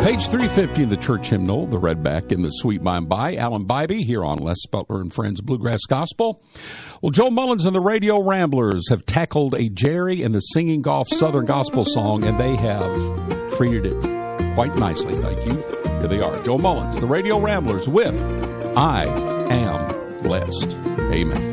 Page 350 in the church hymnal, the Redback in the Sweet By and By, Alan Bybee here on Les Butler and Friends Bluegrass Gospel. Well, Joe Mullins and the Radio Ramblers have tackled a Jerry and the Singing Golf Southern Gospel song, and they have treated it quite nicely, thank you. Here they are, Joe Mullins, the Radio Ramblers with I Am Blessed. Amen.